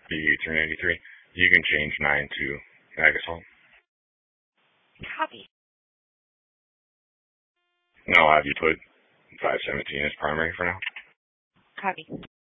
BU393. You can change 9 to Agasol. Copy. And I'll have you put 517 as primary for now. Copy.